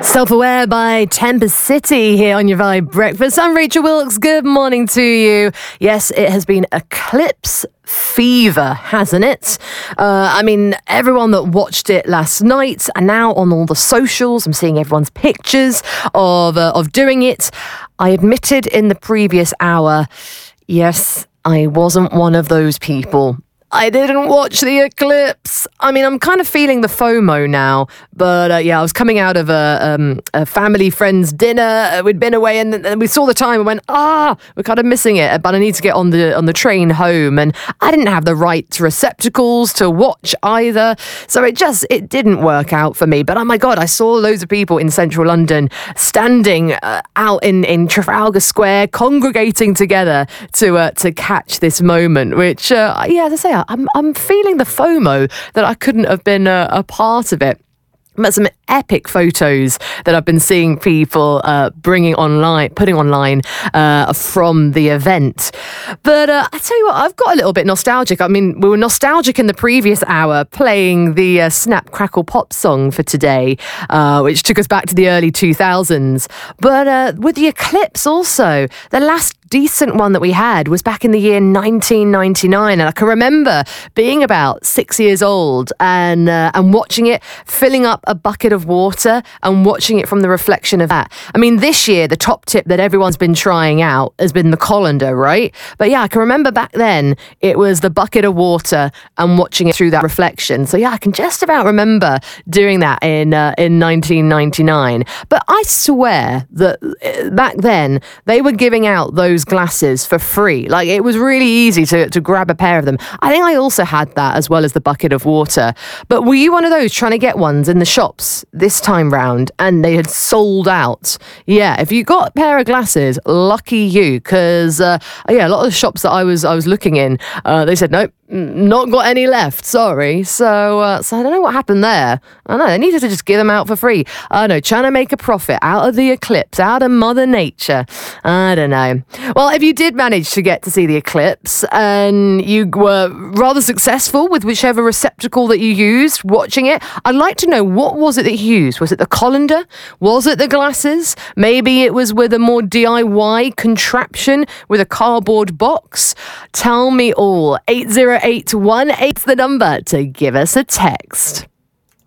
Self-Aware by Tempest City here on your Vibe Breakfast. I'm Rachel Wilkes. Good morning to you. Yes, it has been eclipse fever, hasn't it? Everyone that watched it last night and now on all the socials, I'm seeing everyone's pictures of doing it. I admitted in the previous hour, yes, I wasn't one of those people. I didn't watch the eclipse. I'm kind of feeling the FOMO now. But I was coming out of a family friend's dinner. We'd been away and we saw the time and went, we're kind of missing it. But I need to get on the train home. And I didn't have the right receptacles to watch either. So it didn't work out for me. But oh my God, I saw loads of people in central London standing out in Trafalgar Square, congregating together to catch this moment, which, as I say, I'm feeling the FOMO that I couldn't have been a part of it. But some epic photos that I've been seeing people putting online from the event. But I tell you what, I've got a little bit nostalgic. We were nostalgic in the previous hour playing the Snap Crackle Pop song for today, which took us back to the early 2000s. But with the eclipse also, the last decent one that we had was back in the year 1999, and I can remember being about 6 years old and watching it, filling up a bucket of water and watching it from the reflection of that. This year the top tip that everyone's been trying out has been the colander, right? But I can remember back then it was the bucket of water and watching it through that reflection. So I can just about remember doing that in 1999. But I swear that back then they were giving out those glasses for free. Like, it was really easy to grab a pair of them. I think I also had that as well as the bucket of water. But were you one of those trying to get ones in the shops this time round and they had sold out? Yeah, if you got a pair of glasses, lucky you, because a lot of the shops that I was looking in, they said nope, not got any left, sorry. So I don't know what happened there. I don't know, they needed to just give them out for free. I don't know, trying to make a profit out of the eclipse, out of Mother Nature. I don't know. Well, if you did manage to get to see the eclipse and you were rather successful with whichever receptacle that you used watching it, I'd like to know, what was it that you used? Was it the colander? Was it the glasses? Maybe it was with a more DIY contraption with a cardboard box? Tell me all. 80818's the number to give us a text.